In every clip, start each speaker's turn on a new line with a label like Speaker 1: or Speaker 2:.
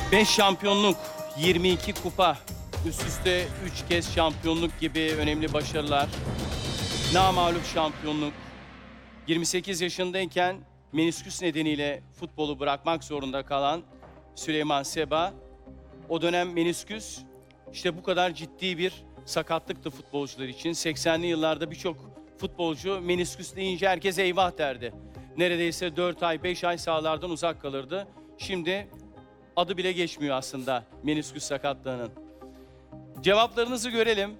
Speaker 1: 5 şampiyonluk, 22 kupa, üst üste 3 kez şampiyonluk gibi önemli başarılar. Namağlup şampiyonluk. 28 yaşındayken menisküs nedeniyle futbolu bırakmak zorunda kalan Süleyman Seba. O dönem menisküs işte bu kadar ciddi bir sakatlıktı futbolcular için. 80'li yıllarda birçok futbolcu menisküs deyince herkes eyvah derdi. Neredeyse 4 ay, 5 ay sahalardan uzak kalırdı. Şimdi adı bile geçmiyor aslında menisküs sakatlığının. Cevaplarınızı görelim.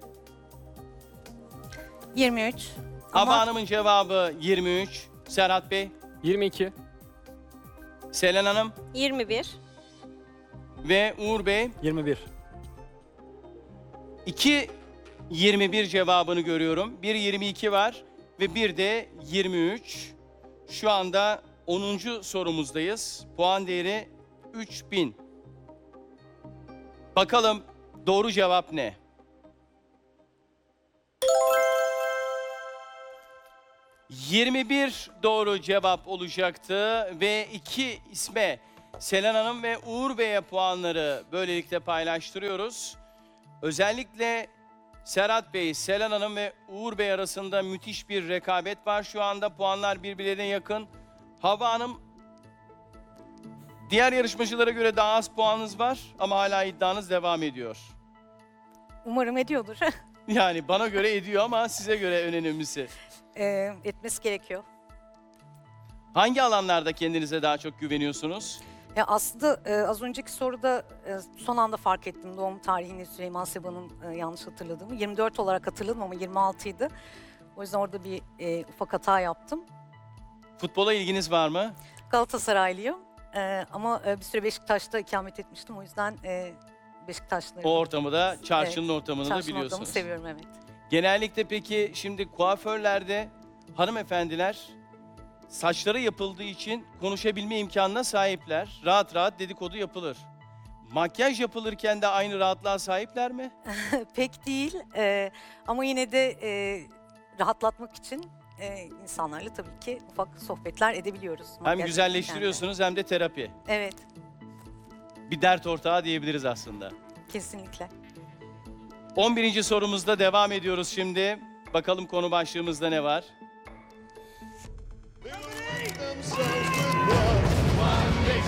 Speaker 2: 23.
Speaker 1: Hava Hanım'ın cevabı 23. Serhat Bey,
Speaker 3: 22.
Speaker 1: Selen Hanım
Speaker 4: 21.
Speaker 1: ve Uğur Bey
Speaker 3: 21.
Speaker 1: 2-21 cevabını görüyorum. Bir 22 var ve bir de 23. Şu anda 10. sorumuzdayız. Puan değeri 3000. Bakalım doğru cevap ne? ...21 doğru cevap olacaktı ve 2 isme Selen Hanım ve Uğur Bey'e puanları böylelikle paylaştırıyoruz. Özellikle Serhat Bey, Selen Hanım ve Uğur Bey arasında müthiş bir rekabet var şu anda. Puanlar birbirlerine yakın. Hava Hanım, diğer yarışmacılara göre daha az puanınız var ama hala iddianız devam ediyor.
Speaker 2: Umarım ediyordur.
Speaker 1: Yani bana göre ediyor ama size göre en önemlisi.
Speaker 2: Etmesi gerekiyor.
Speaker 1: Hangi alanlarda kendinize daha çok güveniyorsunuz?
Speaker 2: Ya aslında az önceki soruda son anda fark ettim doğum tarihini Süleyman Seba'nın yanlış hatırladığımı. 24 olarak hatırladım ama 26 idi. O yüzden orada bir ufak hata yaptım.
Speaker 1: Futbola ilginiz var mı?
Speaker 2: Galatasaraylıyım ama bir süre Beşiktaş'ta ikamet etmiştim. O yüzden Beşiktaşlıyım.
Speaker 1: O ortamı da, çarşının ortamını da
Speaker 2: Çarşının
Speaker 1: biliyorsunuz.
Speaker 2: ortamını seviyorum, evet.
Speaker 1: Genellikle peki şimdi kuaförlerde hanımefendiler saçları yapıldığı için konuşabilme imkanına sahipler. Rahat rahat dedikodu yapılır. Makyaj yapılırken de aynı rahatlığa sahipler mi?
Speaker 2: Pek değil ama yine de rahatlatmak için insanlarla tabii ki ufak sohbetler edebiliyoruz.
Speaker 1: Hem
Speaker 2: Makyaj
Speaker 1: güzelleştiriyorsunuz hem de terapi.
Speaker 2: yaparken de. Evet,
Speaker 1: Bir dert ortağı diyebiliriz aslında.
Speaker 2: kesinlikle.
Speaker 1: 11. sorumuzda devam ediyoruz şimdi. Bakalım konu başlığımızda ne var?
Speaker 5: themselves